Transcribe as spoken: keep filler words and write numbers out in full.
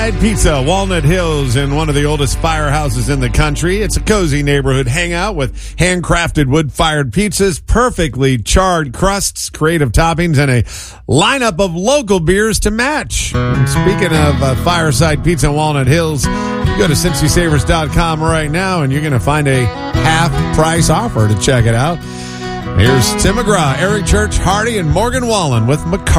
Fireside Pizza, Walnut Hills, in one of the oldest firehouses in the country. It's a cozy neighborhood hangout with handcrafted wood-fired pizzas, perfectly charred crusts, creative toppings, and a lineup of local beers to match. And speaking of uh, Fireside Pizza in Walnut Hills, you go to Cincy Savers dot com right now, and you're going to find a half-price offer to check it out. Here's Tim McGraw, Eric Church, Hardy, and Morgan Wallen with McCarthy.